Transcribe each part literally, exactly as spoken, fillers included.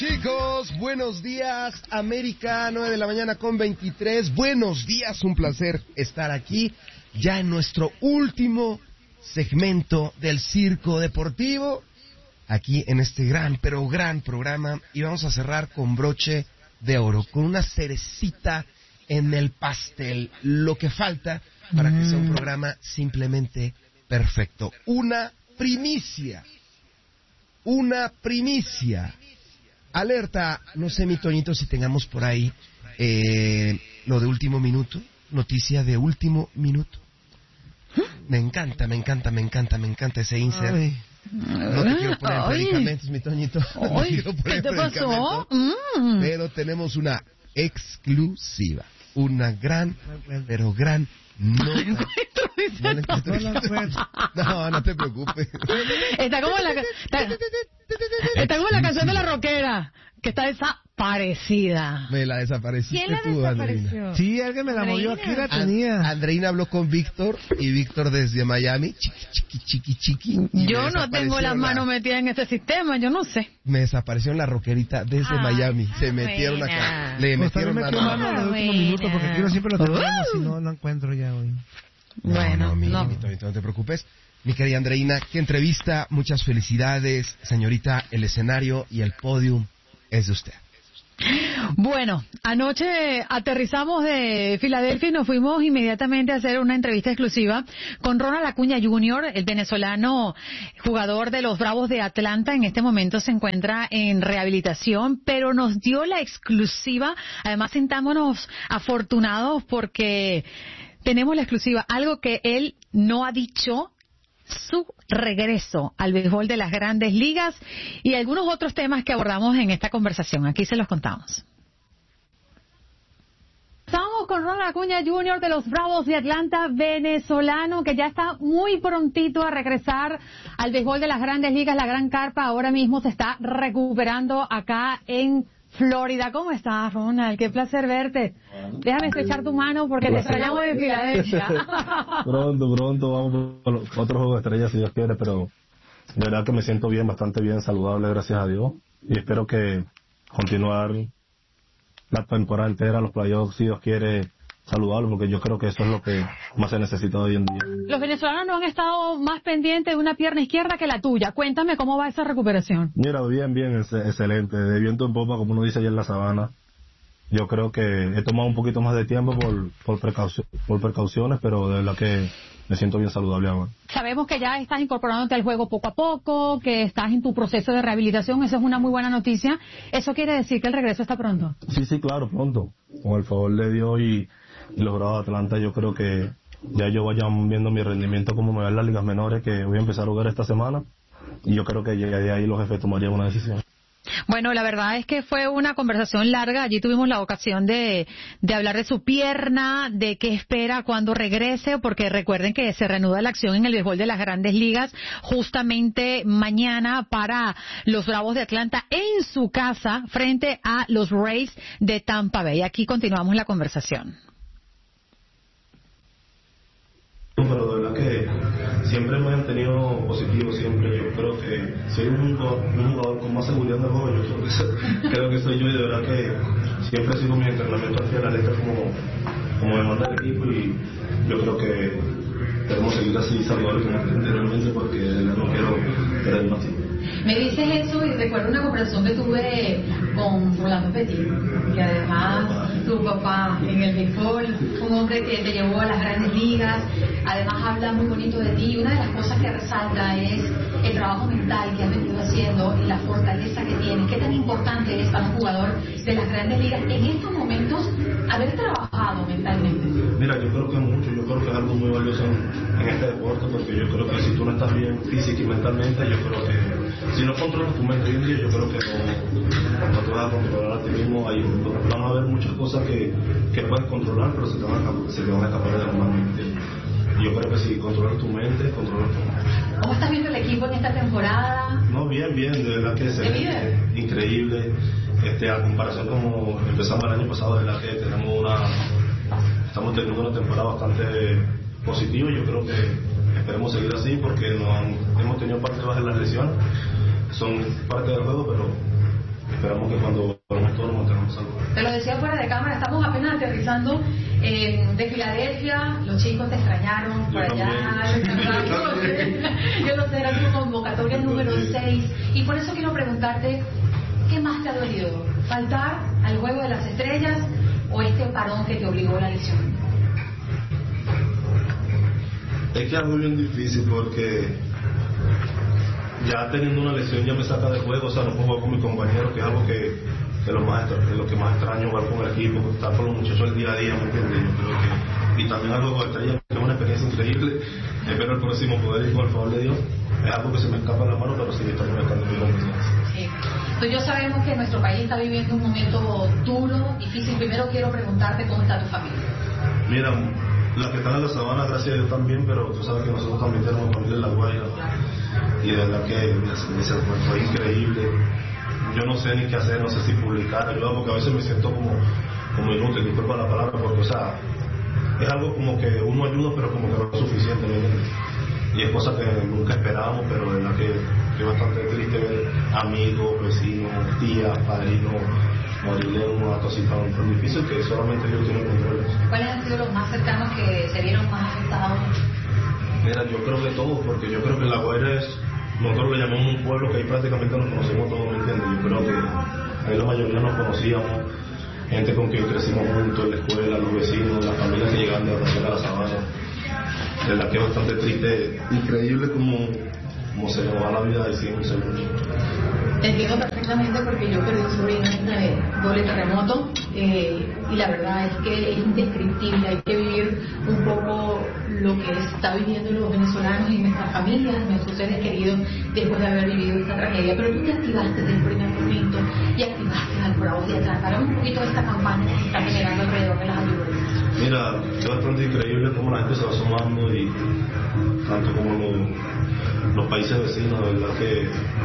Chicos, buenos días, América, nueve de la mañana con veintitrés. Buenos días, un placer estar aquí, ya en nuestro último segmento del Circo Deportivo, aquí en este gran, pero gran programa. Y vamos a cerrar con broche de oro, con una cerecita en el pastel, lo que falta para que sea un programa simplemente perfecto. Una primicia, una primicia. Alerta, no sé, mi Toñito, si tengamos por ahí eh, lo de último minuto, noticia de último minuto. Me encanta, me encanta, me encanta, me encanta ese insert. Ay. No te quiero poner Ay. predicamentos, mi Toñito. No te quiero poner ¿Qué te pasó? Mm. Pero tenemos una exclusiva, una gran, pero gran nota. No, no, no te preocupes. Está como la, está, está como la canción de la rockera, que está desaparecida. Me la desapareciste ¿Quién la tú, desapareció? Andreina. Sí, alguien me la movió, aquí la tenía. Andreina habló con Víctor, y Víctor desde Miami, chiqui, chiqui, chiqui, chiqui. Yo no tengo las manos la... metidas en este sistema, yo no sé. Me desapareció la rockerita desde ah, Miami. Se metieron buena. acá. Le pues metieron mano. mano en el último minuto, porque aquí siempre lo tenemos uh. y no lo encuentro ya hoy. No, bueno, no, mi, no. Mi, mi, no te preocupes. Mi querida Andreina, qué entrevista, muchas felicidades, señorita, el escenario y el podium es de usted. Bueno, anoche aterrizamos de Filadelfia y nos fuimos inmediatamente a hacer una entrevista exclusiva con Ronald Acuña junior, el venezolano jugador de los Bravos de Atlanta. En este momento se encuentra en rehabilitación, pero nos dio la exclusiva. Además, sintámonos afortunados porque tenemos la exclusiva, algo que él no ha dicho, su regreso al béisbol de las Grandes Ligas y algunos otros temas que abordamos en esta conversación. Aquí se los contamos. Estamos con Ronald Acuña junior de los Bravos de Atlanta, venezolano, que ya está muy prontito a regresar al béisbol de las Grandes Ligas. La Gran Carpa ahora mismo se está recuperando acá en Florida. ¿Cómo estás, Ronald? Qué placer verte. Déjame estrechar tu mano porque te extrañamos en Filadelfia. Pronto, pronto vamos por otro juego de estrellas si Dios quiere, pero de verdad que me siento bien, bastante bien, saludable, gracias a Dios. Y espero que continuar la temporada entera, los playoffs, si Dios quiere, saludable, porque yo creo que eso es lo que más se necesita hoy en día. Los venezolanos no han estado más pendientes de una pierna izquierda que la tuya. Cuéntame cómo va esa recuperación. Mira, bien, bien, es, excelente. De viento en popa, como uno dice allá en la sabana. Yo creo que he tomado un poquito más de tiempo por, por, precaucio, por precauciones, pero de verdad que me siento bien saludable ahora. Sabemos que ya estás incorporándote al juego poco a poco, que estás en tu proceso de rehabilitación. Eso es una muy buena noticia. ¿Eso quiere decir que el regreso está pronto? Sí, sí, claro, pronto. Con el favor de Dios y y los Bravos de Atlanta, yo creo que ya yo vayan viendo mi rendimiento como me va en las ligas menores, que voy a empezar a jugar esta semana, y yo creo que ya de ahí los jefes tomarían una decisión. Bueno, la verdad es que fue una conversación larga. Allí tuvimos la ocasión de, de hablar de su pierna, de qué espera cuando regrese, porque recuerden que se reanuda la acción en el béisbol de las Grandes Ligas justamente mañana para los Bravos de Atlanta en su casa frente a los Rays de Tampa Bay. Aquí continuamos la conversación. Pero de verdad que siempre me han tenido positivo, siempre. Yo creo que soy un jugador, un jugador con más seguridad en el juego. Yo creo que, soy, creo que soy yo, y de verdad que siempre ha sido mi entrenamiento hacia la letra como, como me manda el equipo, y yo creo que debemos seguir así saludables como anteriormente, porque no quiero perder más tiempo. Me dices eso y recuerdo una conversación que tuve con Rolando Petit, que además tu papá en el béisbol, un hombre que te llevó a las Grandes Ligas, además habla muy bonito de ti. Una de las cosas que resalta es el trabajo mental que has venido haciendo y la fortaleza que tienes. ¿Qué tan importante es para un jugador de las Grandes Ligas en estos momentos haber trabajado mentalmente? Mira, yo creo que mucho, yo creo que es algo muy valioso en, en este deporte, porque yo creo que si tú no estás bien física y mentalmente, yo creo que si no controlas tu mente hoy en día, yo creo que no, no te vas a controlar a ti mismo. Hay, van a haber muchas cosas que, que puedes controlar, pero se te van a, se te van a escapar de la mano. Y yo creo que si controlas tu mente, controlas tu mente. ¿Cómo estás viendo el equipo en esta temporada? No, bien, bien, de verdad que es increíble. Este, a comparación como empezamos el año pasado, de verdad que tenemos una, estamos teniendo una temporada bastante positiva. Yo creo que esperemos seguir así, porque no han, hemos tenido parte bajas de las lesiones, son parte del juego, pero esperamos que cuando volvamos todos nos mantengamos salud. Te lo decía fuera de cámara, estamos apenas aterrizando eh, de Filadelfia, los chicos te extrañaron por allá, yo lo sé, era tu convocatoria número seis, y por eso quiero preguntarte, ¿qué más te ha dolido? ¿Faltar al Juego de las Estrellas o este parón que te obligó a la lesión? Es que es algo bien difícil porque ya teniendo una lesión ya me saca de juego, o sea, no puedo jugar con mis compañeros, que es algo que es lo, más, es lo que más extraño, jugar con el equipo, estar con los muchachos el día a día, ¿me entiendes? Yo creo que, y también algo de estrella, que es una experiencia increíble, espero el próximo poder ir con el favor de Dios, es algo que se me escapa de la mano, pero sí estamos marcando mi confianza. Sí. Tú y yo sabemos que nuestro país está viviendo un momento duro, difícil. Primero quiero preguntarte cómo está tu familia. Mira, las que están en la sabana, gracias a Dios también, pero tú sabes que nosotros también tenemos familia en La Guaira, y de verdad que me, me fue increíble. Yo no sé ni qué hacer, no sé si publicar, ayuda, porque a veces me siento como, como inútil, disculpa la palabra, porque o sea, es algo como que uno ayuda, pero como que no es suficiente, ¿no? Y es cosa que nunca esperábamos, pero de verdad que es bastante triste ver amigos, vecinos, tías, padrinos, morirle en un acto así tan, tan difícil que solamente ellos tienen control. ¿Cuáles han sido los más cercanos que se vieron más afectados? Mira, yo creo que todos, porque yo creo que La Guaira es, nosotros le llamamos un pueblo que ahí prácticamente nos conocemos todos, ¿me entiendes? Yo creo que ahí la mayoría nos conocíamos, gente con quien crecimos juntos en la escuela, los vecinos, las familias que llegaban de la a la sabana. De la que es bastante triste, increíble como, como se nos va la vida de cien segundos. Te entiendo perfectamente porque yo perdí un sobrino en este doble terremoto eh, y la verdad es que es indescriptible. Hay que vivir un poco lo que está viviendo los venezolanos y nuestras familias, nuestros seres queridos después de haber vivido esta tragedia. Pero tú te activaste desde el primer momento y activaste al Bravos de Atlanta. Hablamos un poquito de esta campaña que se está generando alrededor de las ayudas. Mira, es bastante increíble cómo la gente se va sumando y tanto como los, los países vecinos, de verdad que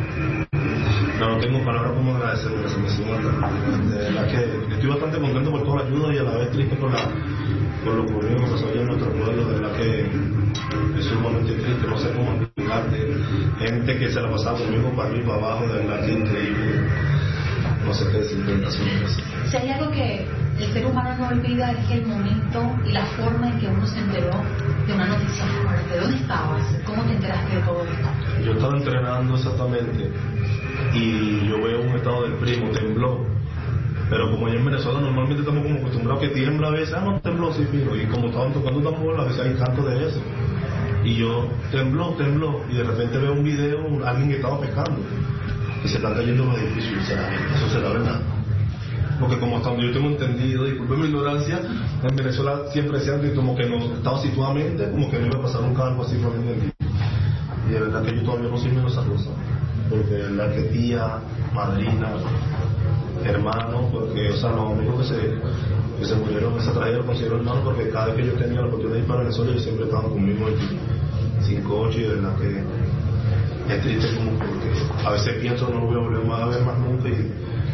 no, no tengo palabras como agradecer, que se me suman. De verdad que estoy bastante contento por toda la ayuda y a la vez triste por, la, por lo ocurrido que pasó allá en nuestro pueblo. De verdad que es sumamente triste, no sé cómo explicarte. Gente que se la pasaba conmigo para arriba y para abajo, de verdad que increíble. No sé qué decir. Si hay algo que el ser humano no olvida es el momento y la forma en que uno se enteró de una noticia fuerte. ¿Dónde estabas? ¿Cómo te enteraste de todo esto? Yo estaba entrenando exactamente y yo veo un estado del primo, tembló. Pero como allá en Venezuela normalmente estamos como acostumbrados que tiembla a veces, ah no tembló, sí, fijo. Y como estaban tocando tambor, a veces hay canto de eso. Y yo, tembló, tembló. Y de repente veo un video, alguien que estaba pescando. Y se están cayendo los edificios. ¿Será eso? ¿Será verdad? Porque como hasta donde yo tengo entendido, disculpe mi ignorancia, en Venezuela siempre se han como que no estaba situadamente, como que no iba a pasar nunca algo así, no me entendí. Y de verdad que yo todavía no soy menos esa cosa, porque de verdad que tía, madrina, hermano, porque, o sea, los amigos que se, que se murieron en esa tragedia los considero hermanos, porque cada vez que yo tenía la oportunidad de ir para Venezuela, ellos siempre estaban conmigo en cinco ocho, y de verdad que es triste como porque a veces pienso no lo voy a volver más a ver más nunca y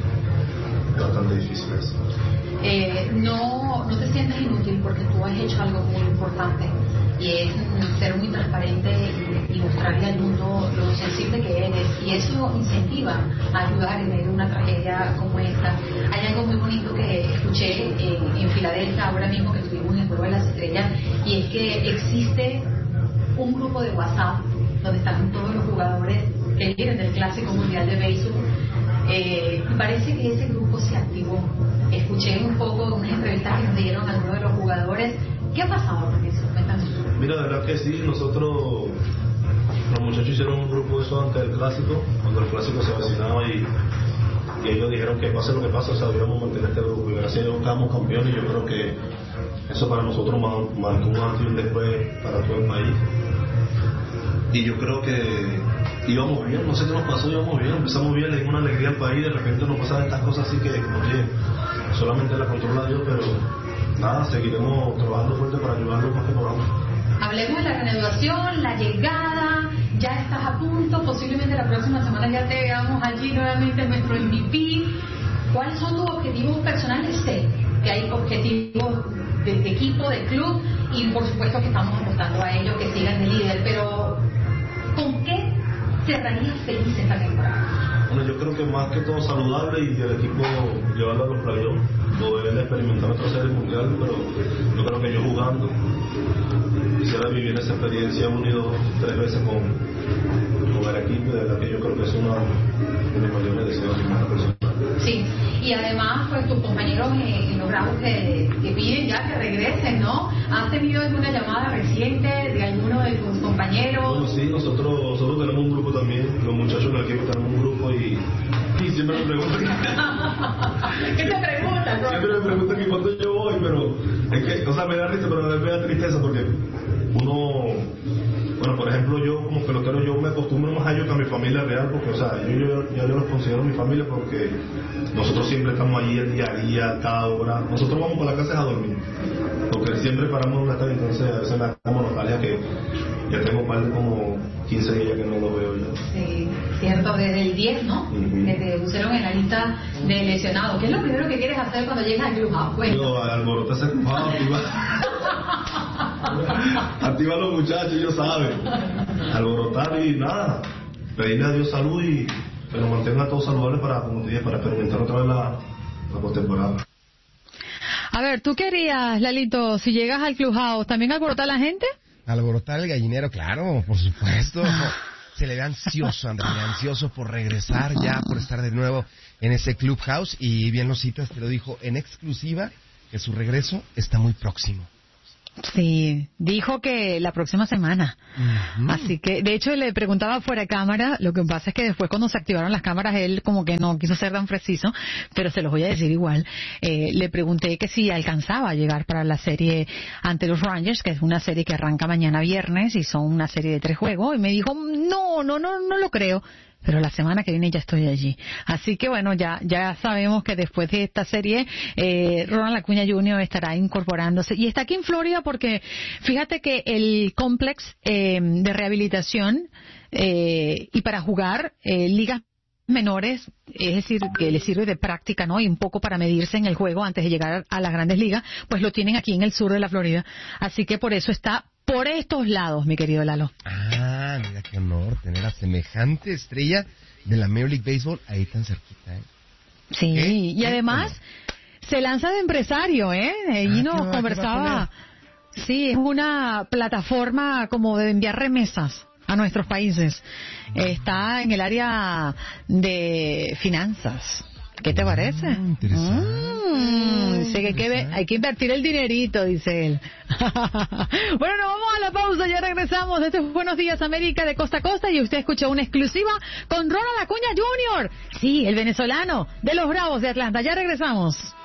es bastante difícil eso. Eh, no, no te sientes inútil porque tú has hecho algo muy importante y es ser muy transparente y, y mostrarle al mundo lo sensible que eres, y eso incentiva a ayudar en medio de una tragedia como esta. Hay algo muy bonito que escuché en, en Filadelfia ahora mismo que estuvimos en el Juego de las Estrellas, y es que existe un grupo de WhatsApp donde están todos los jugadores que vienen del Clásico Mundial de Béisbol. Eh, y parece que ese grupo se activó. Escuché un poco unas entrevistas que nos dieron a algunos de los jugadores. ¿Qué ha pasado con eso? Cuéntanos. Mira, de verdad que sí, nosotros, los muchachos hicieron un grupo de eso antes del Clásico, cuando el Clásico se avecinaba, y, y ellos dijeron que pase lo que pase, o sea, debíamos mantener este grupo, y gracias a Dios quedamos campeones, y yo creo que eso para nosotros marcó un antes y un después para todo el país. Y yo creo que íbamos bien, no sé qué nos pasó, íbamos bien, empezamos bien, le dimos una alegría al país, de repente nos pasaban estas cosas así que, oye, solamente la controla Dios, pero nada, seguiremos trabajando fuerte para ayudarlos más que podamos. Hablemos de la reanudación, la llegada, ya estás a punto, posiblemente la próxima semana ya te veamos allí nuevamente en nuestro M V P. ¿Cuáles son tus objetivos personales? Sé que hay objetivos de, de equipo, de club, y por supuesto que estamos apostando a ellos, que sigan de líder, pero ¿con qué cerrarías feliz esta temporada? Bueno, yo creo que más que todo saludable y el equipo llevarlo a los playoffs, poder experimentar otra serie mundial, pero yo creo que yo jugando quisiera vivir esa experiencia unido tres veces con, con el equipo, de verdad que yo creo que es uno de mis mayores deseos y más personal. Sí, y además pues tus compañeros en, en los Bravos que, que piden ya que regresen, ¿no? ¿Has tenido alguna llamada reciente de alguno de tus compañeros? Bueno, sí, nosotros, nosotros tenemos un grupo también, los muchachos del equipo tenemos un grupo y, y siempre me preguntan ¿qué te preguntan? Siempre me preguntan que cuándo yo voy, pero es que, o sea, me da risa, pero me da tristeza porque uno, bueno, por ejemplo, yo como pelotero, yo me acostumbro más a ellos que a mi familia real, porque, o sea, yo, yo, yo, yo los considero mi familia porque nosotros siempre estamos allí el día a día, cada hora. Nosotros vamos por la casa a dormir, porque siempre paramos en una tarde, entonces a veces me damos nostalgia que ya tengo más de como quince días que no lo veo ya. Sí, cierto, desde el diez, ¿no? Uh-huh. Que te pusieron en la lista de lesionados. ¿Qué es lo primero que quieres hacer cuando llegas al clubhouse? Bueno. Yo, alborotar ese clubhouse, activa, activa a los muchachos, ellos saben. Alborotar y nada, pedirle a Dios salud y que nos mantenga todos saludables para, como te dije, para experimentar otra vez la, la postemporada. A ver, ¿tú querías, Lalito, si llegas al clubhouse, también alborotar a la gente? Alborotar el gallinero, claro, por supuesto. Se le ve ansioso, Andrea, ansioso por regresar ya, por estar de nuevo en ese clubhouse. Y bien lo citas, te lo dijo en exclusiva, que su regreso está muy próximo. Sí, dijo que la próxima semana. Uh-huh. Así que, de hecho, le preguntaba fuera de cámara. Lo que pasa es que después cuando se activaron las cámaras, él como que no quiso ser tan preciso, pero se los voy a decir igual. Eh, le pregunté que si alcanzaba a llegar para la serie ante los Rangers, que es una serie que arranca mañana viernes y son una serie de tres juegos, y me dijo, no, no, no, no lo creo. Pero la semana que viene ya estoy allí. Así que bueno, ya ya sabemos que después de esta serie, eh, Ronald Acuña junior estará incorporándose. Y está aquí en Florida porque fíjate que el complex eh, de rehabilitación eh, y para jugar eh, ligas menores, es decir, que les sirve de práctica, ¿no? Y un poco para medirse en el juego antes de llegar a las grandes ligas, pues lo tienen aquí en el sur de la Florida. Así que por eso está por estos lados, mi querido Lalo. Ah, mira qué honor tener a semejante estrella de la Major League Baseball ahí tan cerquita, ¿eh? Sí, ¿qué? Y además bueno. se lanza de empresario, ¿eh? Allí ah, nos va, conversaba. Sí, es una plataforma como de enviar remesas a nuestros países. Está en el área de finanzas. ¿Qué te parece? Mm, interesante. Mm, dice que hay que, ver, hay que invertir el dinerito, dice él. Bueno, nos vamos a la pausa, ya regresamos. Este es Buenos Días América de costa a costa y usted escuchó una exclusiva con Ronald Acuña junior Sí, el venezolano de los Bravos de Atlanta. Ya regresamos.